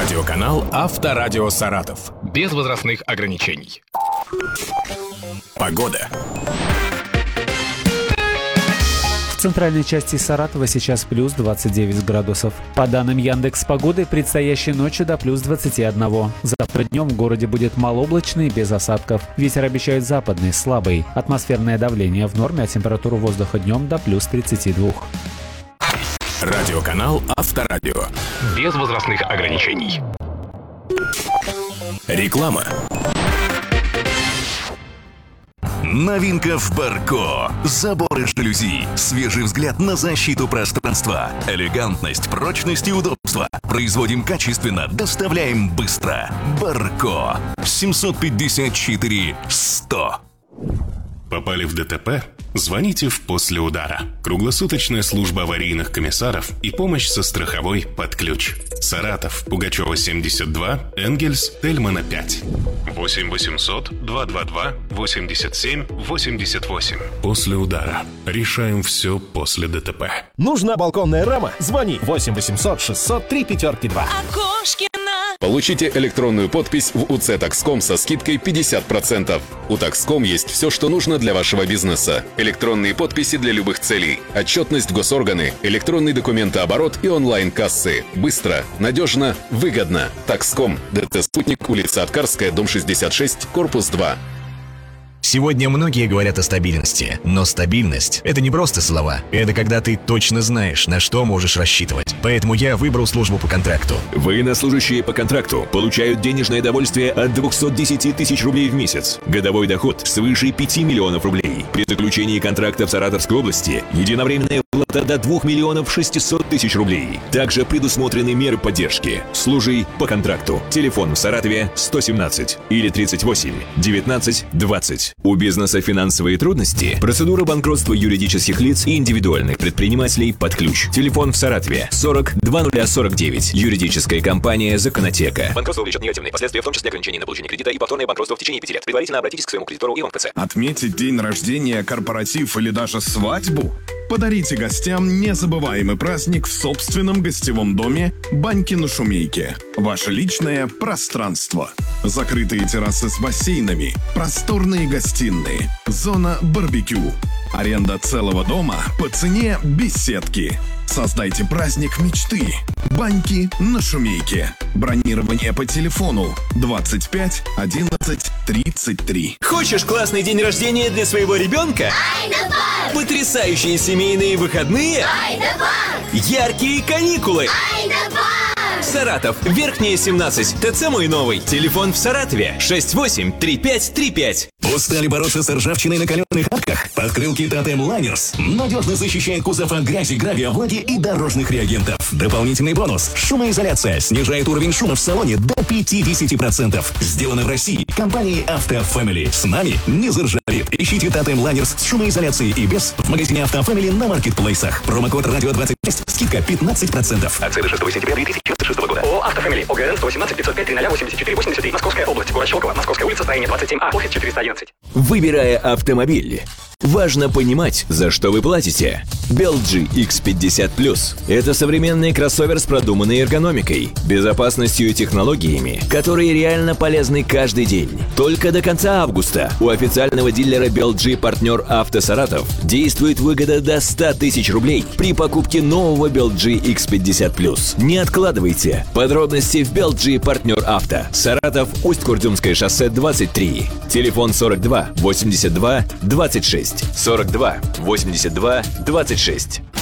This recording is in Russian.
Радиоканал «Авторадио Саратов». Без возрастных ограничений. Погода. В центральной части Саратова сейчас плюс 29 градусов. По данным Яндекс.Погоды, предстоящей ночью до плюс 21. Завтра днем в городе будет малооблачный, без осадков. Ветер обещают западный, слабый. Атмосферное давление в норме, а температура воздуха днем до плюс 32. Радиоканал «Авторадио». Без возрастных ограничений. Реклама. Новинка в Барко. Заборы жалюзи. Свежий взгляд на защиту пространства. Элегантность, прочность и удобство. Производим качественно, доставляем быстро. Барко. 754 100. Попали в ДТП? Звоните в «После удара». Круглосуточная служба аварийных комиссаров и помощь со страховой под ключ. Саратов, Пугачева, 72, Энгельс, Тельмана, 5. 8 800 222 87 88. «После удара». Решаем все после ДТП. Нужна балконная рама? Звони 8 800 600 352. Получите электронную подпись в УЦ Такском со скидкой 50%. У Такском есть все, что нужно для вашего бизнеса. Электронные подписи для любых целей, отчетность в госорганы, электронный документооборот и онлайн-кассы. Быстро, надежно, выгодно. Такском. ДТ «Спутник», улица Аткарская, дом 66, корпус 2. Сегодня многие говорят о стабильности, но стабильность – это не просто слова. Это когда ты точно знаешь, на что можешь рассчитывать. Поэтому я выбрал службу по контракту. Военнослужащие по контракту получают денежное довольствие от 210 тысяч рублей в месяц. Годовой доход свыше 5 миллионов рублей. При заключении контракта в Саратовской области единовременная выплата до 2 миллионов 600 тысяч рублей. Также предусмотрены меры поддержки. Служи по контракту. Телефон в Саратове 117 или 38 19 20. У бизнеса финансовые трудности? Процедура банкротства юридических лиц и индивидуальных предпринимателей под ключ. Телефон в Саратове 40 2049. Юридическая компания «Законотека». Банкротство влечет негативные последствия, в том числе ограничение на получение кредита и повторное банкротство в течение 5 лет. Предварительно обратитесь к своему кредитору и МФЦ. Отметить день рождения, корпоратив или даже свадьбу? Подарите гостям незабываемый праздник в собственном гостевом доме «Баньки на Шумейке». Ваше личное пространство. Закрытые террасы с бассейнами, просторные гостиные, зона барбекю. Аренда целого дома по цене беседки. Создайте праздник мечты. «Баньки на Шумейке». Бронирование по телефону 25 11 33. Хочешь классный день рождения для своего ребенка? Айна-банк! Потрясающие семейные выходные? Айна-банк! Яркие каникулы? Айна-банк! Саратов, Верхняя 17, ТЦ «Мой новый». Телефон в Саратове 683535. Устали бороться с ржавчиной на каленых арках? Подкрылки Тотем Лайнерс надежно защищает кузов от грязи, гравия, влаги и дорожных реагентов. Дополнительный бонус – шумоизоляция. Снижает уровень шума в салоне до 50%. Сделано в России компанией «Автофэмили». С нами не заржавеет. Ищите Тотем Лайнерс с шумоизоляцией и без в магазине «Автофэмили» на маркетплейсах. Промокод «Радио26». Скидка 15%. Акция до 6 сентября 2006 года. ООО «Автофэмили». ОГРН 118 505 30 84 83. Московская область. Город Щелково. Московская улица, строение 27А. Офис 411. Выбирая автомобиль, важно понимать, за что вы платите. BLG X50+. Это современный кроссовер с продуманной эргономикой, безопасностью и технологиями, которые реально полезны каждый день. Только до конца августа у официального дилера BLG партнер Авто Саратов действует выгода до 100 тысяч рублей при покупке нового BLG X50+. Не откладывайте. Подробности в BLG партнер Авто. Саратов, Усть-Курдюмское шоссе 23. Телефон 42 82 26. 42 82 26.